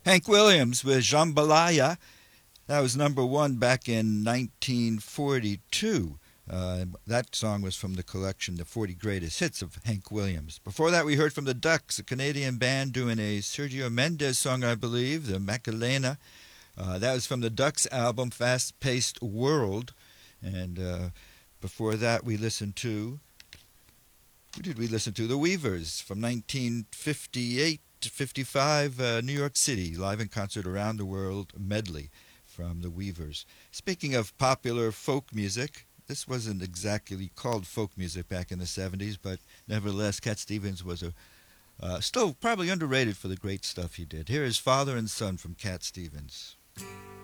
Hank Williams with Jambalaya. That was number one back in 1942. That song was from the collection, The 40 Greatest Hits of Hank Williams. Before that, we heard from the Ducks, a Canadian band doing a Sergio Mendes song, I believe, the Macarena. That was from the Ducks album, Fast Paced World. And before that, we listened to. Who did we listen to? The Weavers from 1958 to 55, New York City, live in concert around the world medley from the Weavers. Speaking of popular folk music, this wasn't exactly called folk music back in the 70s, but nevertheless, Cat Stevens was still probably underrated for the great stuff he did. Here is Father and Son from Cat Stevens.